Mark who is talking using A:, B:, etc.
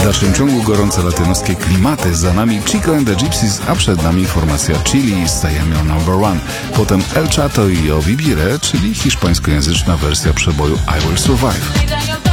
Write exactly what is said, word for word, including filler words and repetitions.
A: W dalszym ciągu gorące latynoskie klimaty, za nami Chico and the Gypsies, a przed nami formacja Chili z Sayemio number one. Potem El Chato i O Vivire, czyli hiszpańskojęzyczna wersja przeboju I Will Survive.